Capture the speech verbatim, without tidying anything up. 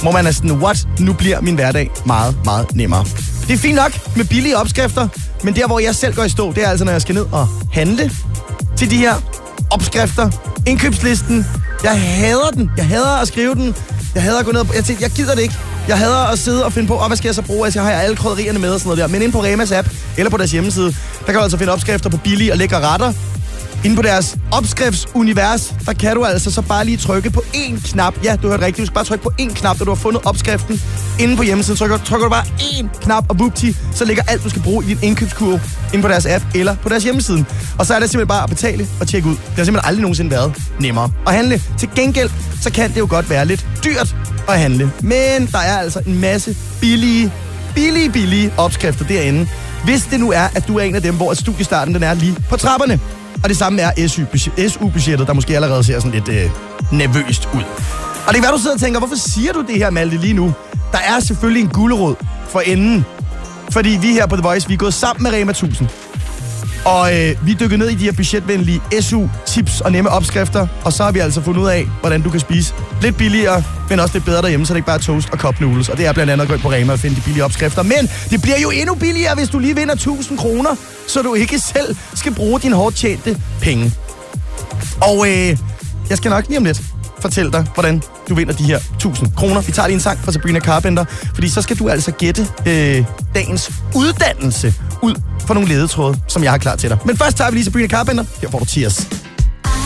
hvor man er sådan, what? Nu bliver min hverdag meget, meget nemmere. Det er fint nok med billige opskrifter, men der, hvor jeg selv går i stå, det er altså, når jeg skal ned og handle til de her opskrifter. Indkøbslisten. Jeg hader den. Jeg hader at skrive den. Jeg hader at gå ned. Jeg tænker, jeg gider det ikke. Jeg hader at sidde og finde på, oh, hvad skal jeg så bruge? Altså, jeg har alle krydderierne med og sådan noget der. Men inde på Remas app, eller på deres hjemmeside, der kan du altså finde opskrifter på billige og lækre retter. Inde på deres opskriftsunivers, der kan du altså så bare lige trykke på én knap. Ja, du hørte rigtigt. Du skal bare trykke på én knap, da du har fundet opskriften. Inde på hjemmesiden trykker, trykker du bare én knap, og bupti, så ligger alt, du skal bruge i din indkøbskurve inde på deres app eller på deres hjemmeside. Og så er det simpelthen bare at betale og tjekke ud. Det har simpelthen aldrig nogensinde været nemmere at handle. Til gengæld, så kan det jo godt være lidt dyrt at handle. Men der er altså en masse billige, billige, billige opskrifter derinde. Hvis det nu er, at du er en af dem, hvor studiestarten den er lige på trapperne. Og det samme er S U-budgettet, der måske allerede ser sådan lidt øh, nervøst ud. Og det er hvad du sidder og tænker, hvorfor siger du det her, Malte, lige nu? Der er selvfølgelig en gulerod for enden. Fordi vi her på The Voice, vi er gået sammen med Rema tusind. Og øh, vi dykker ned i de her budgetvenlige S U-tips og nemme opskrifter. Og så har vi altså fundet ud af, hvordan du kan spise lidt billigere, men også lidt bedre derhjemme, så det ikke bare er toast og cup noodles. Og det er blandt andet at gå ind på Rema og finde de billige opskrifter. Men det bliver jo endnu billigere, hvis du lige vinder tusind kroner, så du ikke selv skal bruge dine hårdt tjente penge. Og øh, jeg skal nok lige om lidt fortælle dig, hvordan du vinder de her tusind kroner. Vi tager lige en sang fra Sabrina Carpenter, fordi så skal du altså gætte øh, dagens uddannelse ud for nogle ledetråde, som jeg har klar til dig. Men først tager vi lige Sabrina Carpenter. Her får du Tears.